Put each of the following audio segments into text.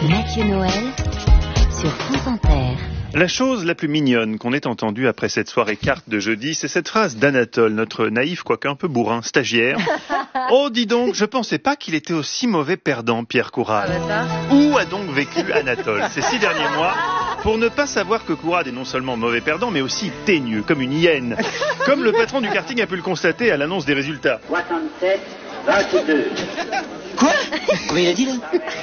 Mathieu Noël sur France Inter. La chose la plus mignonne qu'on ait entendue après cette soirée carte de jeudi, c'est cette phrase d'Anatole, notre naïf, quoique un peu bourrin, stagiaire. Oh, dis donc, je pensais pas qu'il était aussi mauvais perdant, Pierre Courade. Où a donc vécu Anatole ces 6 derniers mois pour ne pas savoir que Courade est non seulement mauvais perdant, mais aussi teigneux, comme une hyène. Comme le patron du karting a pu le constater à l'annonce des résultats. 67, 22. Quoi? Combien il a dit là?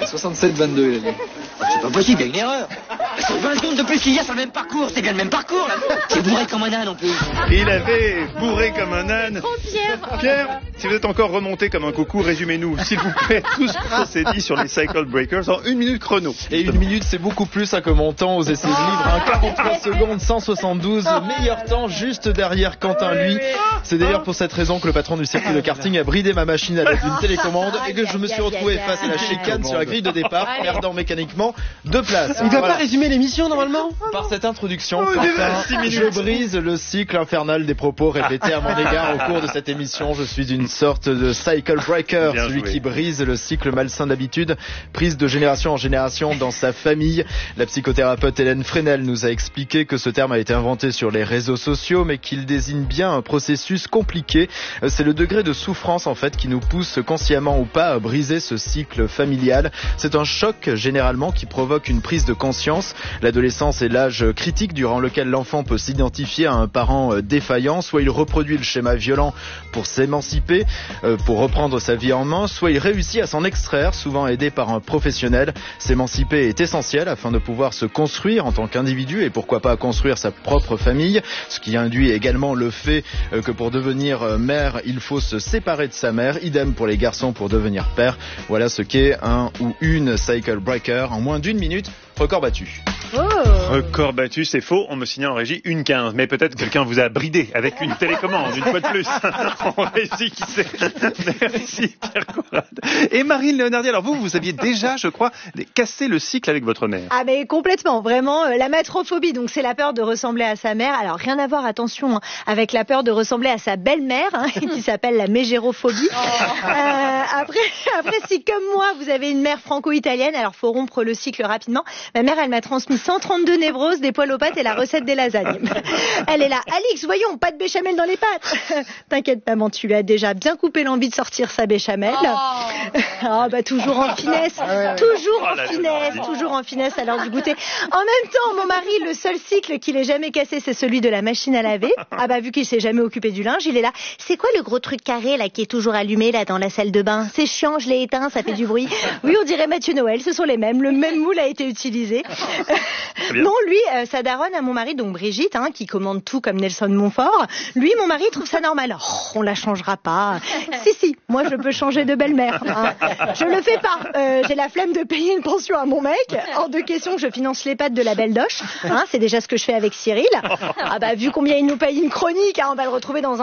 67-22 il a dit. C'est pas possible, il y a une erreur. C'est 20 secondes de plus qu'hier sur le même parcours, c'est bien le même parcours là. C'est bourré comme un âne en plus. Il avait bourré comme un âne. Oh Pierre, Pierre, si vous êtes encore remonté comme un coucou, résumez-nous, s'il vous plaît, tout ce qui s'est dit sur les Cycle Breakers en 1 minute chrono. Et 1 minute c'est beaucoup plus que mon temps aux essais de livre. 43 secondes 172, meilleur temps juste derrière Quentin lui. C'est d'ailleurs pour cette raison que le patron du circuit de karting a bridé ma machine à l'aide d'une télécommande et que je me suis retrouvé face à la chicane sur la grille de départ, perdant mécaniquement 2 places. Il doit pas résumer l'émission normalement? Par cette introduction, Quentin, je brise le cycle infernal des propos répétés à mon égard au cours de cette émission. Je suis une sorte de cycle breaker, Bien celui joué. qui brise le cycle malsain d'habitude, prise de génération en génération dans sa famille. La psychothérapeute Hélène Fresnel nous a expliqué que ce terme a été inventé sur les réseaux sociaux, mais qu'il désigne bien un processus compliqué. C'est le degré de souffrance en fait qui nous pousse consciemment ou pas à briser ce cycle familial. C'est un choc généralement qui provoque une prise de conscience. L'adolescence est l'âge critique durant lequel l'enfant peut s'identifier à un parent défaillant. Soit il reproduit le schéma violent pour s'émanciper, pour reprendre sa vie en main, soit il réussit à s'en extraire, souvent aidé par un professionnel. S'émanciper est essentiel afin de pouvoir se construire en tant qu'individu et pourquoi pas construire sa propre famille, ce qui induit également le fait que pour devenir mère, il faut se séparer de sa mère. Idem pour les garçons pour devenir père. Voilà ce qu'est un ou une cycle breaker en moins d'1 minute. Record battu. Record battu, c'est faux, on me signale en régie 1,15, mais peut-être quelqu'un vous a bridé avec une télécommande, une fois de plus. En régie, qui sait. Merci Pierre Courade. Et Marine Léonardi, alors vous aviez déjà, je crois, cassé le cycle avec votre mère. Ah mais complètement, vraiment, la matrophobie, donc c'est la peur de ressembler à sa mère. Alors rien à voir, attention, avec la peur de ressembler à sa belle-mère, qui s'appelle la mégérophobie. Après, si comme moi, vous avez une mère franco-italienne, alors faut rompre le cycle rapidement. Ma mère, elle m'a transmis 132 névroses, des poils aux pâtes et la recette des lasagnes. Elle est là, Alix, voyons, pas de béchamel dans les pâtes. T'inquiète maman, tu lui as déjà bien coupé l'envie de sortir sa béchamel. Ah bah toujours en finesse, toujours en finesse à l'heure du goûter. En même temps, mon mari, le seul cycle qu'il ait jamais cassé, c'est celui de la machine à laver. Ah bah vu qu'il s'est jamais occupé du linge, il est là. C'est quoi le gros truc carré là qui est toujours allumé là dans la salle de bain? C'est chiant, je l'ai éteint, ça fait du bruit. Oui, on dirait Mathieu Noël, ce sont les mêmes. Le même moule a été utilisé. Non, lui, sa daronne à mon mari, donc Brigitte, qui commande tout comme Nelson Montfort. Lui, mon mari trouve ça normal. Oh, on la changera pas. Si, moi je peux changer de belle-mère. Je le fais pas. J'ai la flemme de payer une pension à mon mec. Hors de question que je finance les pâtes de la belle Doche. C'est déjà ce que je fais avec Cyril. Ah bah vu combien il nous paye une chronique, on va le retrouver dans un